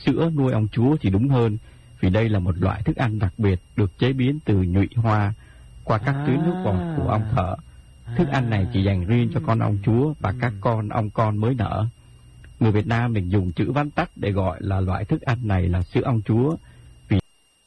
sữa nuôi ong chúa thì đúng hơn, vì đây là một loại thức ăn đặc biệt được chế biến từ nhụy hoa qua các tuyến nước bọt của ong thợ. Thức ăn này chỉ dành riêng cho con ong chúa và các con ong con mới nở. Người Việt Nam mình dùng chữ vắn tắt để gọi là loại thức ăn này là sữa ong chúa,